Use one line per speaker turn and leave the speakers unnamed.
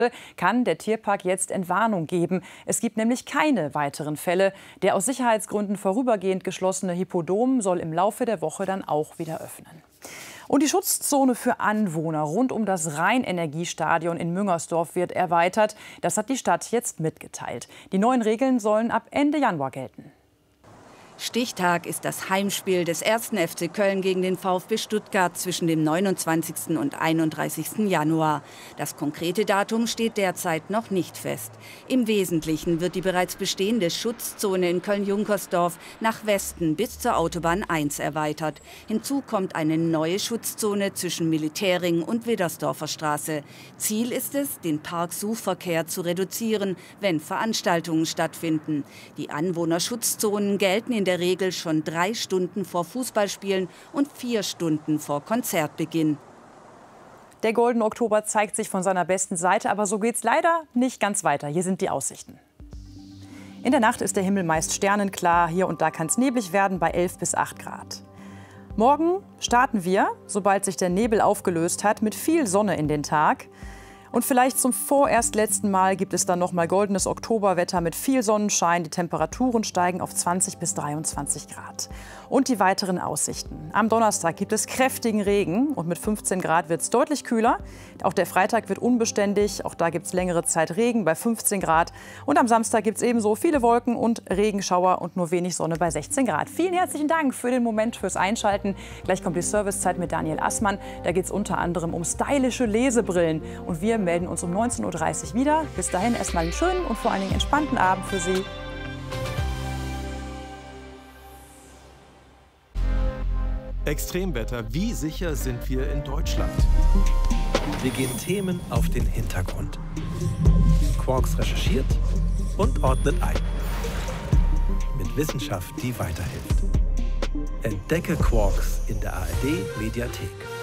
kann der Tierpark jetzt Entwarnung geben. Es gibt nämlich keine weiteren Fälle. Der aus Sicherheitsgründen vorübergehend geschlossene Hippodrom soll im Laufe der Woche dann auch wieder öffnen. Und die Schutzzone für Anwohner rund um das Rheinenergiestadion in Müngersdorf wird erweitert. Das hat die Stadt jetzt mitgeteilt. Die neuen Regeln sollen ab Ende Januar gelten.
Stichtag ist das Heimspiel des 1. FC Köln gegen den VfB Stuttgart zwischen dem 29. und 31. Januar. Das konkrete Datum steht derzeit noch nicht fest. Im Wesentlichen wird die bereits bestehende Schutzzone in Köln-Junkersdorf nach Westen bis zur Autobahn 1 erweitert. Hinzu kommt eine neue Schutzzone zwischen Militärring und Widdersdorfer Straße. Ziel ist es, den Parksuchverkehr zu reduzieren, wenn Veranstaltungen stattfinden. Die Anwohnerschutzzonen gelten in der Regel schon 3 Stunden vor Fußballspielen und 4 Stunden vor Konzertbeginn.
Der Goldene Oktober zeigt sich von seiner besten Seite, aber so geht's leider nicht ganz weiter. Hier sind die Aussichten. In der Nacht ist der Himmel meist sternenklar. Hier und da kann es neblig werden bei 11 bis 8 Grad. Morgen starten wir, sobald sich der Nebel aufgelöst hat, mit viel Sonne in den Tag. Und vielleicht zum vorerst letzten Mal gibt es dann noch mal goldenes Oktoberwetter mit viel Sonnenschein. Die Temperaturen steigen auf 20 bis 23 Grad. Und die weiteren Aussichten. Am Donnerstag gibt es kräftigen Regen und mit 15 Grad wird es deutlich kühler. Auch der Freitag wird unbeständig. Auch da gibt es längere Zeit Regen bei 15 Grad. Und am Samstag gibt es ebenso viele Wolken und Regenschauer und nur wenig Sonne bei 16 Grad. Vielen herzlichen Dank für den Moment, fürs Einschalten. Gleich kommt die Servicezeit mit Daniel Assmann. Da geht es unter anderem um stylische Lesebrillen. Und wir melden uns um 19:30 Uhr wieder. Bis dahin erstmal einen schönen und vor allen Dingen entspannten Abend für Sie.
Extremwetter, wie sicher sind wir in Deutschland? Wir gehen Themen auf den Hintergrund. Quarks recherchiert und ordnet ein. Mit Wissenschaft, die weiterhilft. Entdecke Quarks in der ARD Mediathek.